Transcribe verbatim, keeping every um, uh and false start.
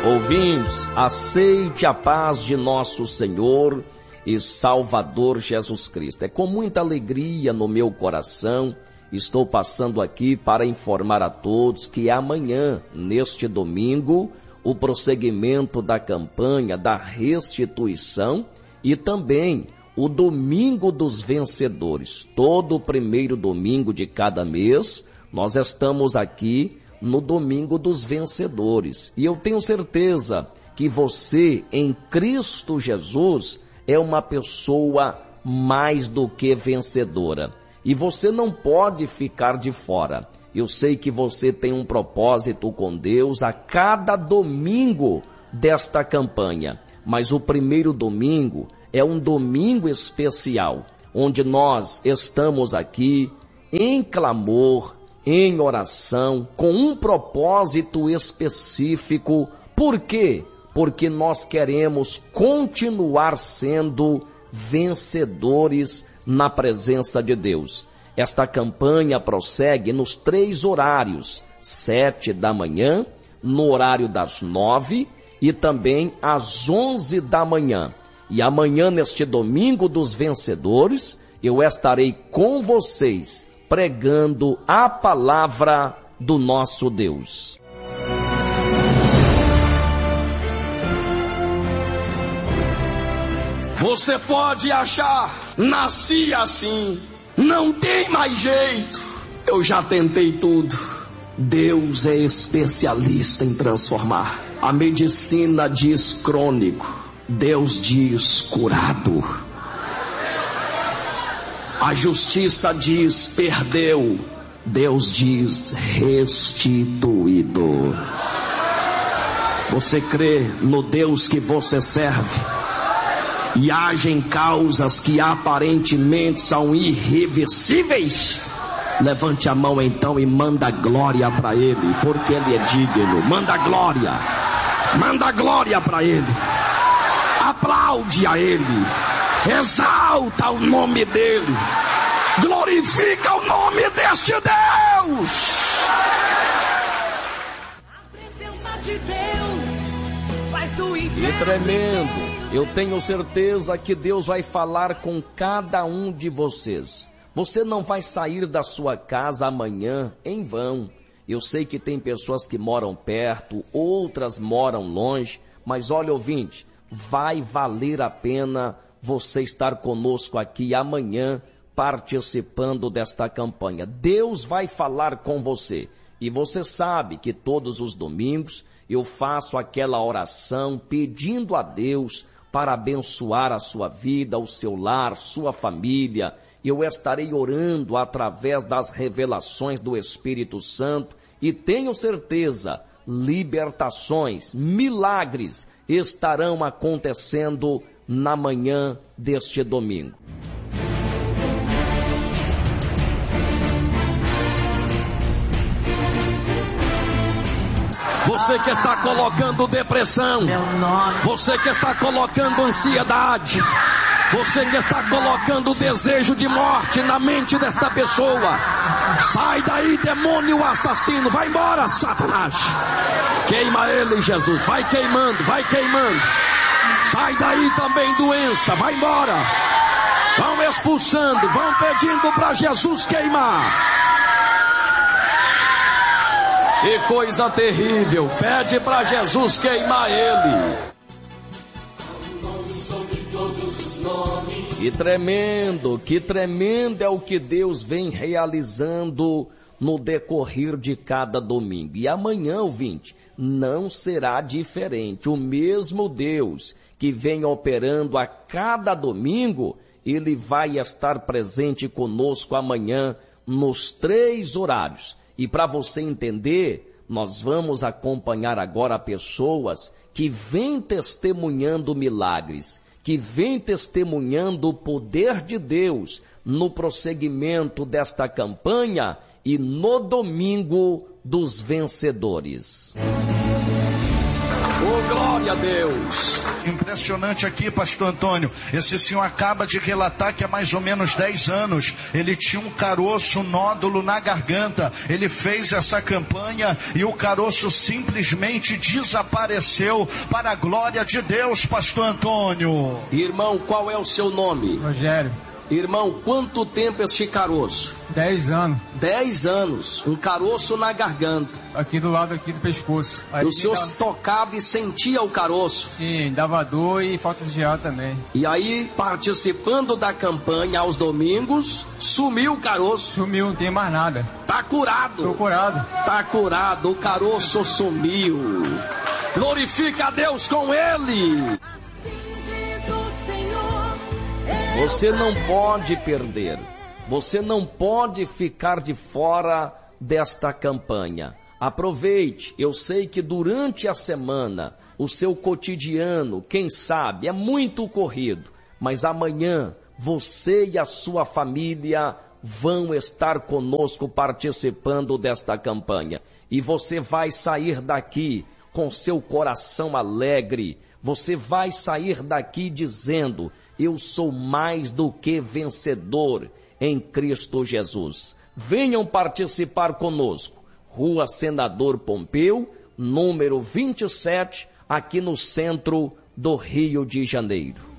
Ouvintes, aceite a paz de nosso Senhor e Salvador Jesus Cristo. É com muita alegria no meu coração, estou passando aqui para informar a todos que amanhã, neste domingo, o prosseguimento da campanha da restituição e também o Domingo dos Vencedores. Todo o primeiro domingo de cada mês, nós estamos aqui no Domingo dos Vencedores. E eu tenho certeza que você, em Cristo Jesus, é uma pessoa mais do que vencedora. E você não pode ficar de fora. Eu sei que você tem um propósito com Deus a cada domingo desta campanha. Mas o primeiro domingo é um domingo especial, onde nós estamos aqui em clamor, em oração, com um propósito específico. Por quê? Porque nós queremos continuar sendo vencedores na presença de Deus. Esta campanha prossegue nos três horários, sete da manhã, no horário das nove e também às onze da manhã. E amanhã, neste Domingo dos Vencedores, eu estarei com vocês pregando a palavra do nosso Deus. Você pode achar, nasci assim, não tem mais jeito, eu já tentei tudo. Deus é especialista em transformar. A medicina diz crônico, Deus diz curado. A justiça diz perdeu, Deus diz restituído. Você crê no Deus que você serve e age em causas que aparentemente são irreversíveis? Levante a mão então e manda glória para Ele, porque Ele é digno. Manda glória, manda glória para Ele. Aplaude a Ele, exalta o nome dEle, glorifica o nome deste Deus. A presença de Deus faz o inferno. E tremendo, eu tenho certeza que Deus vai falar com cada um de vocês. Você não vai sair da sua casa amanhã em vão. Eu sei que tem pessoas que moram perto, outras moram longe, mas olha, ouvinte, vai valer a pena você estar conosco aqui amanhã, participando desta campanha. Deus vai falar com você. E você sabe que todos os domingos eu faço aquela oração pedindo a Deus para abençoar a sua vida, o seu lar, sua família. Eu estarei orando através das revelações do Espírito Santo e tenho certeza, libertações, milagres estarão acontecendo na manhã deste domingo. Você que está colocando depressão, você que está colocando ansiedade, você que está colocando desejo de morte na mente desta pessoa, sai daí, demônio assassino, vai embora, Satanás. Queima ele, Jesus, vai queimando, vai queimando. Sai daí também, doença, vai embora. Vão expulsando, vão pedindo para Jesus queimar. Que coisa terrível, pede para Jesus queimar ele. Que tremendo, que tremendo é o que Deus vem realizando no decorrer de cada domingo. E amanhã, ouvinte, não será diferente. O mesmo Deus que vem operando a cada domingo, Ele vai estar presente conosco amanhã nos três horários. E para você entender, nós vamos acompanhar agora pessoas que vêm testemunhando milagres, que vêm testemunhando o poder de Deus no prosseguimento desta campanha e no Domingo dos Vencedores. Oh, glória a Deus. Impressionante aqui, pastor Antônio. Esse senhor acaba de relatar que há mais ou menos dez anos ele tinha um caroço, um nódulo na garganta. Ele fez essa campanha e o caroço simplesmente desapareceu, para a glória de Deus, pastor Antônio. Irmão, qual é o seu nome? Rogério. Irmão, quanto tempo este caroço? Dez anos. Dez anos. Um caroço na garganta. Aqui do lado aqui do pescoço. Aí o senhor dava... tocava e sentia o caroço? Sim, dava dor e falta de ar também. E aí, participando da campanha aos domingos, sumiu o caroço? Sumiu, não tem mais nada. Tá curado. Tô curado. Tá curado, o caroço sumiu. Glorifica a Deus com ele. Você não pode perder, você não pode ficar de fora desta campanha. Aproveite, eu sei que durante a semana, o seu cotidiano, quem sabe, é muito corrido, mas amanhã você e a sua família vão estar conosco participando desta campanha. E você vai sair daqui com seu coração alegre, você vai sair daqui dizendo: eu sou mais do que vencedor em Cristo Jesus. Venham participar conosco. Rua Senador Pompeu, número vinte e sete, aqui no centro do Rio de Janeiro.